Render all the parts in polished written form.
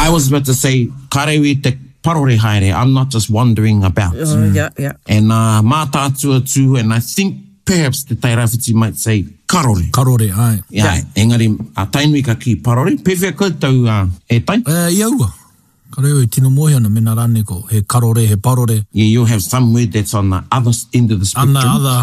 I was about to say, ka reo I te parore haere. I'm not just wandering about. Yeah. And mā tātua tū, and I think perhaps the Tairāwhiti might say karore. Karore, ai. Yeah. Engari, a tainui ka ki parore. Pewhia koutou e tai? Iaua. Ka reo tino mohi ana mena rane ko. He karore, he parore. Yeah, you'll have some word that's on the other end of the spectrum. Ana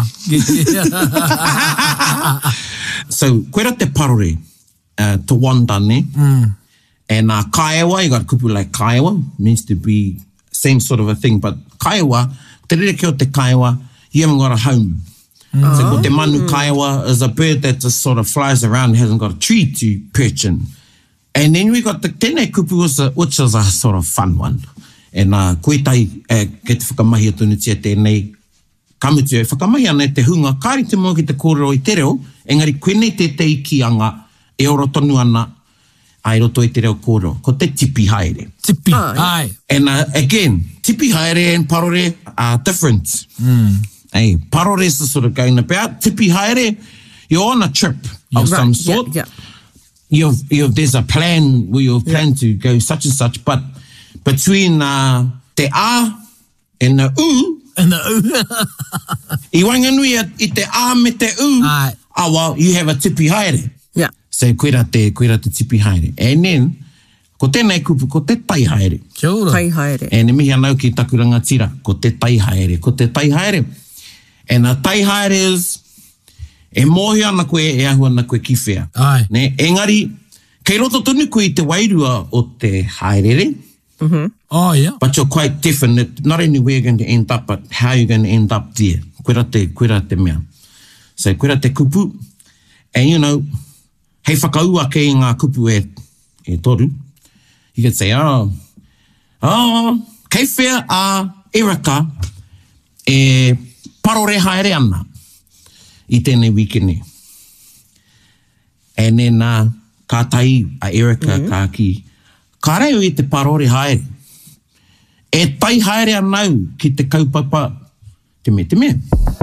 other. So, koera te parore, to wanda ne. And kaiawa, you got kupu like kaiawa, means to be same sort of a thing, but kaiawa, te rere ki o te kaiawa, you haven't got a home. So ko te manu kaiawa is a bird that just sort of flies around and hasn't got a tree to perch in. And then we got the tēnei kupu, which is a sort of fun one. And koe tai, ke te whakamahi atunu tia tēnei, kamutu e whakamahi ana te hunga, kāri te mua ki te kōrero I te reo, engari koe nei te te ikianga, e oro tonu ana, ai roto I te reo kōrero, ko te tipi haere. Tipi, ai. And again, tipi haere and parore are different. Hey, parore is the sort of going about. Tipi haere, you're on a trip of some sort. Yeah. There's a plan where you've planned to go such and such, but between te a and the u, I wanganui I te a me te u, well, you have a tipi haere. Yeah. So koera te tipi haere. And then, ko tēnei kupu, ko te tai haere. Kia ora. Tai haere. E ne mihi anau ki taku rangatira, ko te tai haere, ko te tai haere. And a tai haere is, e mohi ana koe, e ahu ana koe ki whea. Ai. Ne, engari, kei roto tonu koe I te wairua o te haerere. Oh, yeah. But you're quite definite, not only where you're going to end up, but how you're going to end up there. Koera te mea. So, koera te kupu. And, you know, hei whakaua kei ngā kupu e toru. You could say, kei whea a Erika e parore haere ana I tēnei wikene. And then, ka tai a Erika ka ki, ka reo I te parore haere. E tai haere anau ki te kaupapa te me.